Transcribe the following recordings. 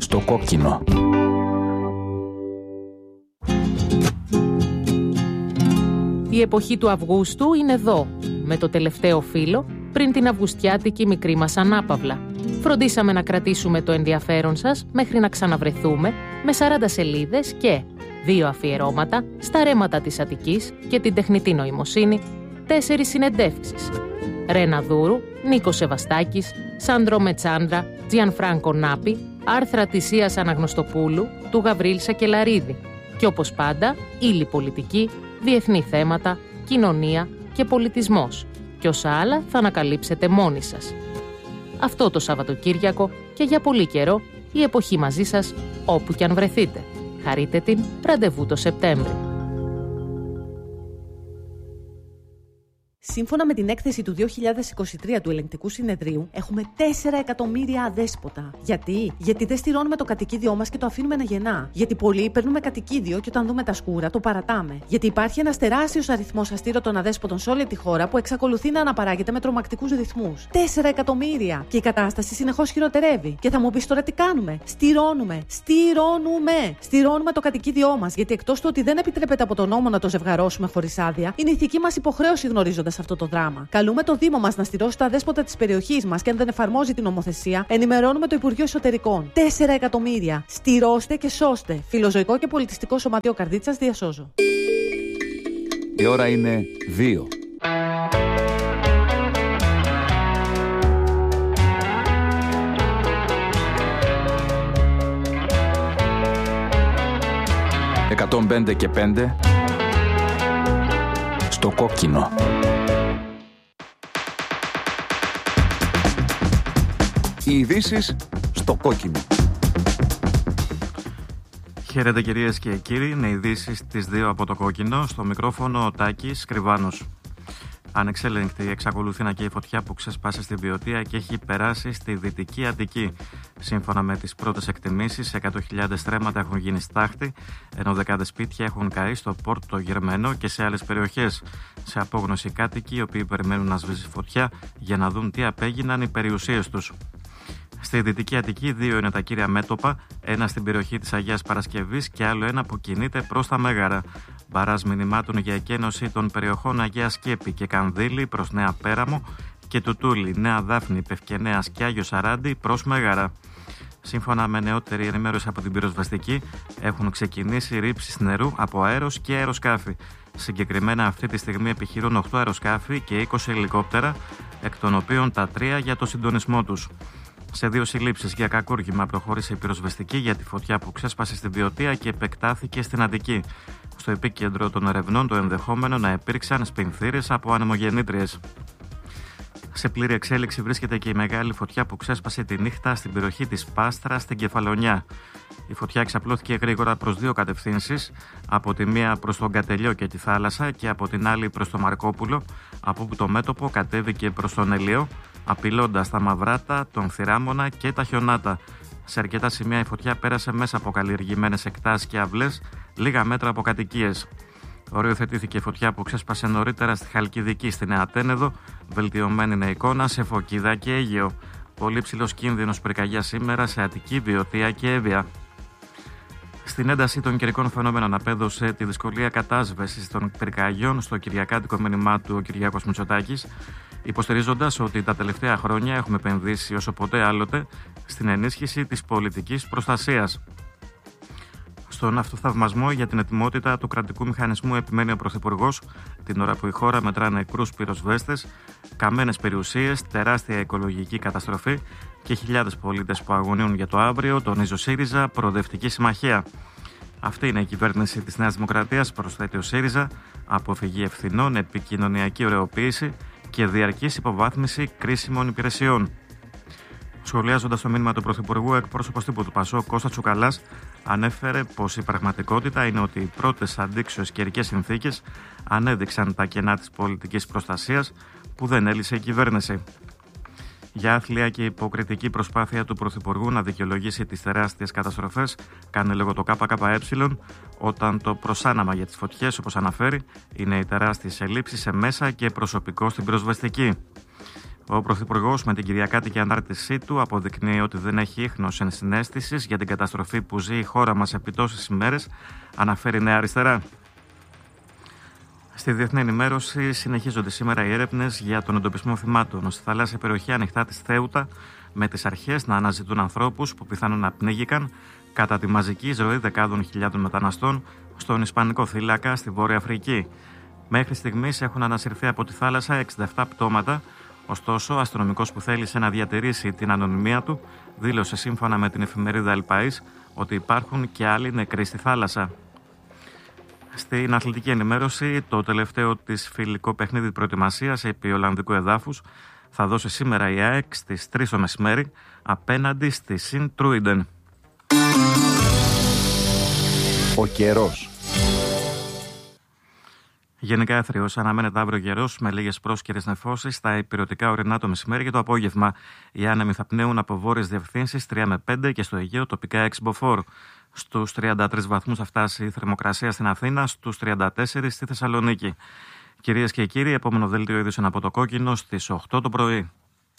Στο κόκκινο. Η εποχή του Αυγούστου είναι εδώ, με το τελευταίο φύλλο πριν την αυγουστιάτικη μικρή μας ανάπαυλα. Φροντίσαμε να κρατήσουμε το ενδιαφέρον σας μέχρι να ξαναβρεθούμε με 40 σελίδες και 2 αφιερώματα στα ρέματα της Αττικής και την τεχνητή νοημοσύνη, 4 συνεντεύξεις. Ρένα Δούρου, Νίκος Σεβαστάκης, Σάντρο Μετσάντρα, Τζιανφράνκο Νάπη, άρθρα της Ίας Αναγνωστοπούλου, του Γαβρίλ Σακελαρίδη. Και όπως πάντα, ύλη πολιτική, διεθνή θέματα, κοινωνία και πολιτισμός. Και όσα άλλα θα ανακαλύψετε μόνοι σας. Αυτό το Σαββατοκύριακο και για πολύ καιρό η εποχή μαζί σας όπου κι αν βρεθείτε. Χαρείτε την, ραντεβού το Σεπτέμβρη. Σύμφωνα με την έκθεση του 2023 του Ελεγκτικού Συνεδρίου, έχουμε 4 εκατομμύρια αδέσποτα. Γιατί δεν στηρώνουμε το κατοικίδιό μας και το αφήνουμε να γεννά. Γιατί πολλοί παίρνουμε κατοικίδιο και όταν δούμε τα σκούρα το παρατάμε. Γιατί υπάρχει ένας τεράστιος αριθμός αστήρωτων αδέσποτων σε όλη τη χώρα που εξακολουθεί να αναπαράγεται με τρομακτικούς ρυθμούς. 4 εκατομμύρια! Και η κατάσταση συνεχώς χειροτερεύει. Και θα μου πεις τώρα τι κάνουμε? Στηρώνουμε το κατοικίδιό μας. Γιατί εκτός του ότι δεν επιτρέπεται από τον νόμο να το ζευγαρώσουμε χωρίς άδεια, είναι ηθική μας υποχρέωση γνωρίζοντας αυτό το δράμα. Καλούμε το Δήμο μας να στηρώσει τα αδέσποτα της περιοχής μας και αν δεν εφαρμόζει την νομοθεσία, ενημερώνουμε το Υπουργείο Εσωτερικών. 4 εκατομμύρια. Στηρώστε και σώστε. Φιλοζωικό και πολιτιστικό σωματείο Καρδίτσας διασώζω. Η ώρα είναι 2. «105 και 5» στο κόκκινο. Οι ειδήσεις στο κόκκινο. Χαίρετε κυρίες και κύριοι, είναι ειδήσεις τις 2 από το κόκκινο. Στο μικρόφωνο ο Τάκης Κρυβάνος. Ανεξέλεγκτη εξακολουθεί να καίει φωτιά που ξέσπασε στην Βιωτία και έχει περάσει στη Δυτική Αττική. Σύμφωνα με τις πρώτες εκτιμήσεις, 100.000 στρέμματα έχουν γίνει στάχτη, ενώ δεκάδες σπίτια έχουν καεί στο Πόρτο Γερμένο και σε άλλες περιοχές. Σε απόγνωση κάτοικοι, οι οποίοι περιμένουν να σβήσει φωτιά για να δουν τι απέγιναν οι περιουσίες τους. Στη Δυτική Αττική 2 είναι τα κύρια μέτωπα, ένα στην περιοχή της Αγίας Παρασκευής και άλλο ένα που κινείται προς τα Μέγαρα. Μπαράζ μηνυμάτων για εκένωση των περιοχών Αγία Σκέπη και Κανδύλη προς Νέα Πέραμο και Τουτούλη, Νέα Δάφνη, Πευκενέας και Άγιο Σαράντι προς Μέγαρα. Σύμφωνα με νεότερη ενημέρωση από την πυροσβεστική, έχουν ξεκινήσει ρήψεις νερού από αέρος και αεροσκάφη. Συγκεκριμένα αυτή τη στιγμή επιχειρούν 8 αεροσκάφη και 20 ελικόπτερα, εκ των οποίων τα 3 για το συντονισμό τους. Σε 2 συλλήψεις για κακούργημα προχώρησε η πυροσβεστική για τη φωτιά που ξέσπασε στην Βιωτία και επεκτάθηκε στην Αττική. Στο επίκεντρο των ερευνών το ενδεχόμενο να υπήρξαν σπινθήρες από ανεμογεννήτριες. Σε πλήρη εξέλιξη βρίσκεται και η μεγάλη φωτιά που ξέσπασε τη νύχτα στην περιοχή της Πάστρας στην Κεφαλονιά. Η φωτιά εξαπλώθηκε γρήγορα προς 2 κατευθύνσεις, από τη μία προς τον Κατελιό και τη θάλασσα και από την άλλη προς το Μαρκόπουλο, από όπου το μέτωπο κατέβηκε προς τον Ελαιό, απειλώντας τα Μαυράτα, τον Θηράμονα και τα Χιονάτα. Σε αρκετά σημεία η φωτιά πέρασε μέσα από καλλιεργημένες εκτάσεις και αυλές, λίγα μέτρα από κατοικίες. Οριοθετήθηκε η φωτιά που ξέσπασε νωρίτερα στη Χαλκιδική, στη Νέα Τένεδο, βελτιωμένη είναι εικόνα σε Φωκίδα και Αίγαιο. Πολύ ψηλός κίνδυνος πυρκαγιάς σήμερα σε Αττική, Βιωτία και Εύβοια. Στην ένταση των καιρικών φαινόμενων απέδωσε τη δυσκολία κατάσβεσης των πυρκαγιών στο κυριακάτικο μήνυμά του ο Κυριάκος Μητσοτάκης, υποστηρίζοντας ότι τα τελευταία χρόνια έχουμε επενδύσει όσο ποτέ άλλοτε στην ενίσχυση της πολιτικής προστασίας. Στον αυτοθαυμασμό για την ετοιμότητα του κρατικού μηχανισμού επιμένει ο Πρωθυπουργός, την ώρα που η χώρα μετρά νεκρούς πυροσβέστες, καμένες περιουσίες, τεράστια οικολογική καταστροφή και χιλιάδες πολίτες που αγωνιούν για το αύριο, τονίζει ο ΣΥΡΙΖΑ, Προοδευτική Συμμαχία. Αυτή είναι η κυβέρνηση της Νέας Δημοκρατίας, προσθέτει ο ΣΥΡΙΖΑ, αποφυγή ευθυνών, επικοινωνιακή ωρεοποίηση και διαρκής υποβάθμιση κρίσιμων υπηρεσιών. Σχολιάζοντας το μήνυμα του Πρωθυπουργού, εκπρόσωπος τύπου του ΠΑΣΟΚ, Κώστας Τσουκαλάς, ανέφερε πως η πραγματικότητα είναι ότι οι πρώτες αντίξωες καιρικές συνθήκες ανέδειξαν τα κενά της πολιτικής προστασίας που δεν έλυσε η κυβέρνηση. Για άθλια και υποκριτική προσπάθεια του Πρωθυπουργού να δικαιολογήσει τις τεράστιες καταστροφές, κάνει λόγο το ΚΚΕ, όταν το προσάναμα για τις φωτιές, όπως αναφέρει, είναι οι τεράστιες ελλείψεις σε μέσα και προσωπικό στην πυροσβεστική. Ο Πρωθυπουργός με την κυριακάτικη ανάρτησή του αποδεικνύει ότι δεν έχει ίχνος ενσυναίσθησης για την καταστροφή που ζει η χώρα μας επί τόσες ημέρες, αναφέρει Νέα Αριστερά. Στη διεθνή ενημέρωση συνεχίζονται σήμερα οι έρευνες για τον εντοπισμό θυμάτων στη θαλάσσια περιοχή ανοιχτά της Θέουτα, με τις αρχές να αναζητούν ανθρώπους που πιθανόν να πνίγηκαν κατά τη μαζική εισρωή δεκάδων χιλιάδων μεταναστών στον Ισπανικό θύλακα στη Βόρεια Αφρική. Μέχρι στιγμής έχουν ανασυρθεί από τη θάλασσα 67 πτώματα, ωστόσο ο αστυνομικός που θέλησε να διατηρήσει την ανωνυμία του δήλωσε σύμφωνα με την εφημερίδα El País ότι υπάρχουν και άλλοι νεκροί στη θάλασσα. Στην αθλητική ενημέρωση, το τελευταίο της φιλικό παιχνίδι προετοιμασίας επί Ολλανδικού εδάφους θα δώσει σήμερα η ΑΕΚ στις 3 το μεσημέρι απέναντι στη Συν Τρούιντεν. Ο καιρός. Γενικά έθριος αναμένεται αύριο καιρός με λίγες πρόσκαιρες νεφώσεις στα ηπειρωτικά ορεινά το μεσημέρι και το απόγευμα. Οι άνεμοι θα πνέουν από βόρειες διευθύνσεις 3 με 5 και στο Αιγαίο τοπικά 6 μποφόρ. Στους 33 βαθμούς θα φτάσει η θερμοκρασία στην Αθήνα, στους 34 στη Θεσσαλονίκη. Κυρίες και κύριοι, επόμενο δέλτιο είδησεων από το Κόκκινο στις 8 το πρωί.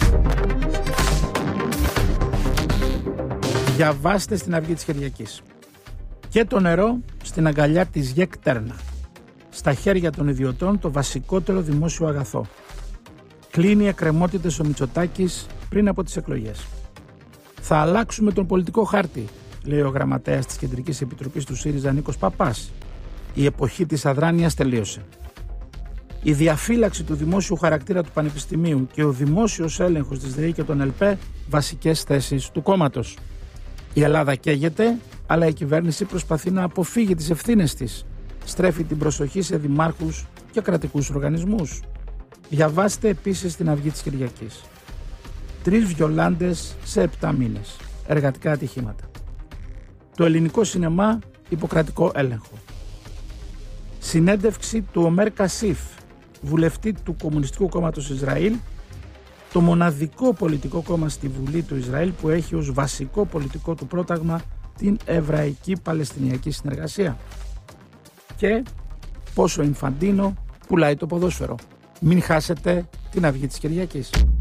Διαβάστε στην Αυγή της Κυριακής. Και το νερό στην αγκαλιά της ΓΕΚ Τέρνα. Στα χέρια των ιδιωτών το βασικότερο δημόσιο αγαθό. Κλείνει εκκρεμότητες ο Μητσοτάκης πριν από τις εκλογές. Θα αλλάξουμε τον πολιτικό χάρτη, λέει ο γραμματέας της Κεντρικής Επιτροπής του ΣΥΡΙΖΑ Νίκος Παπάς. Η εποχή της αδράνειας τελείωσε. Η διαφύλαξη του δημόσιου χαρακτήρα του Πανεπιστημίου και ο δημόσιος έλεγχος της ΔΕΗ και των ΕΛΠΕ βασικές θέσεις του κόμματος. Η Ελλάδα καίγεται, αλλά η κυβέρνηση προσπαθεί να αποφύγει τις ευθύνες της. Στρέφει την προσοχή σε δημάρχους και κρατικούς οργανισμούς. Διαβάστε επίσης την Αυγή της Κυριακής. 3 βιολάντες σε 7 μήνες. Εργατικά ατυχήματα. Το ελληνικό σινεμά υποκρατικό έλεγχο. Συνέντευξη του Ομέρ Κασίφ, βουλευτή του Κομμουνιστικού Κόμματος Ισραήλ, το μοναδικό πολιτικό κόμμα στη Βουλή του Ισραήλ που έχει ως βασικό πολιτικό του πρόταγμα την Εβραϊκή Παλαιστινιακή Συνεργασία. Και πόσο Ινφαντίνο πουλάει το ποδόσφαιρο. Μην χάσετε την Αυγή της Κυριακής.